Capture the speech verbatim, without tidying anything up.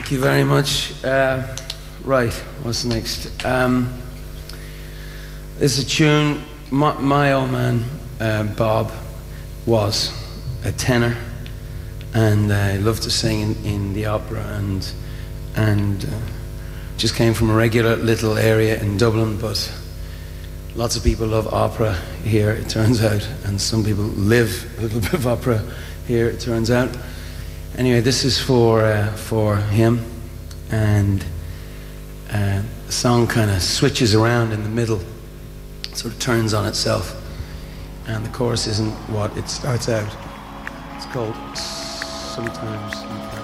Thank you very much. Uh, right, what's next? Um, this is a tune. My, my old man, uh, Bob, was a tenor, and uh, he loved to sing in, in the opera, and and uh, just came from a regular little area in Dublin, but lots of people love opera here, it turns out, and some people live a little bit of opera here, it turns out. Anyway, this is for uh, for him, and uh, the song kind of switches around in the middle, sort of turns on itself, and the chorus isn't what it starts out. It's called Sometimes.